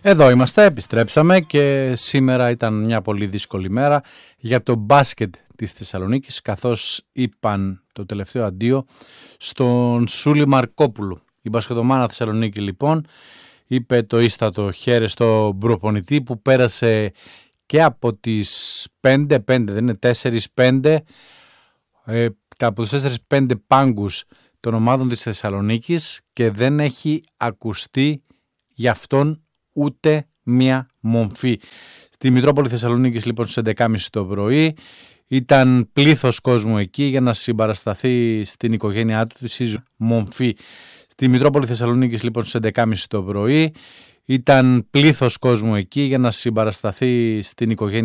Εδώ είμαστε, επιστρέψαμε και σήμερα ήταν μια πολύ δύσκολη μέρα για το μπάσκετ της Θεσσαλονίκης, καθώς είπαν το τελευταίο αντίο στον Σούλη Μαρκόπουλο. Η μπασκετομάνα Θεσσαλονίκη λοιπόν είπε το ίστατο χέρι στον προπονητή που πέρασε και από τις 5 δεν είναι 4-5 από τους 4-5 πάγκους των ομάδων της Θεσσαλονίκης και δεν έχει ακουστεί για αυτόν ούτε μία μομφή. Στη Μητρόπολη Θεσσαλονίκης λοιπόν στις 11.30 το πρωί ήταν πλήθος κόσμου εκεί για να συμπαρασταθεί στην οικογένειά του τη σύζυγο μομφή. Στη Μητρόπολη Θεσσαλονίκης λοιπόν στις 11.30 το πρωί ήταν πλήθος κόσμου εκεί για να συμπαρασταθεί στην οικογένειά